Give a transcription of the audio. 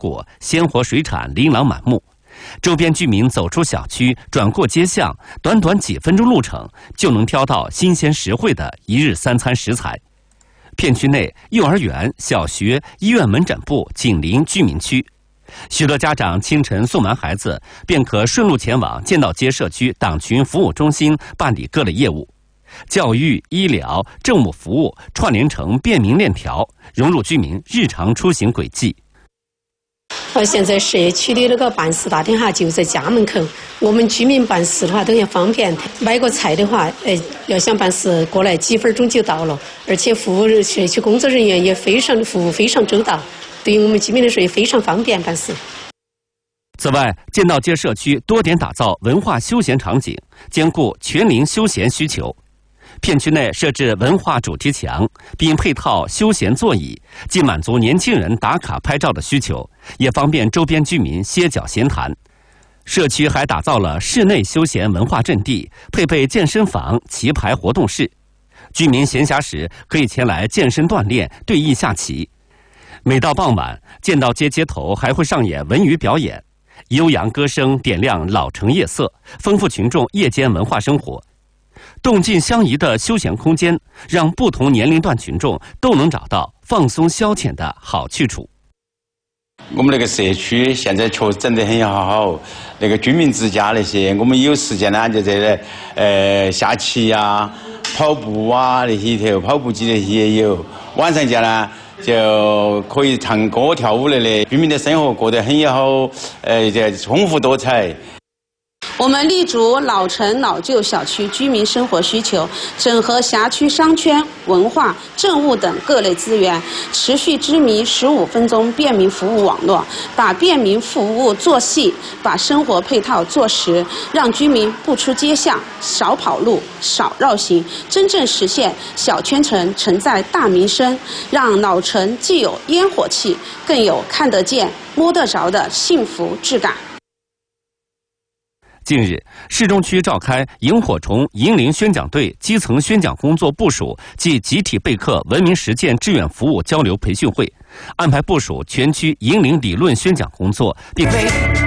果、鲜活水产琳琅满目。周边居民走出小区，转过街巷，短短几分钟路程就能挑到新鲜实惠的一日三餐食材。片区内幼儿园、小学、医院门诊部紧邻居民区，许多家长清晨送完孩子，便可顺路前往建道街社区党群服务中心办理各类业务。教育、医疗、政务服务串联成便民链条，融入居民日常出行轨迹。 现在社区的那个办事大厅就在家门口，我们居民办事的话都要方便。买个菜的话，要想办事过来几分钟就到了，而且社区工作人员也服务非常周到，对于我们居民来说也非常方便办事。 此外，建道街社区多点打造文化休闲场景，兼顾全龄休闲需求。片区内设置文化主题墙，并配套休闲座椅，既满足年轻人打卡拍照的需求，也方便周边居民歇脚闲谈。社区还打造了室内休闲文化阵地，配备健身房、棋牌活动室，居民闲暇时可以前来健身锻炼、对弈下棋。每到傍晚，建道街街头还会上演文娱表演，悠扬歌声点亮老城夜色，丰富群众夜间文化生活。动静相宜的休闲空间，让不同年龄段群众都能找到放松消遣的好去处。 我们那个社区现在确实整得很好，那个居民之家那些，我们有时间呢就在下棋啊、跑步啊那些头，跑步机那些也有。晚上家呢就可以唱歌跳舞的，居民的生活过得很好，丰富多彩。 我们立足老城老旧小区居民生活需求，整合辖区商圈、文化、政务等各类资源，持续织迷15分钟便民服务网络，把便民服务做细，把生活配套做实，让居民不出街巷，少跑路，少绕行，真正实现小圈层承载大民生，让老城既有烟火气，更有看得见、摸得着的幸福质感。 近日，市中区召开萤火虫银铃宣讲队基层宣讲工作部署暨集体备课文明实践志愿服务交流培训会，安排部署全区银铃理论宣讲工作，并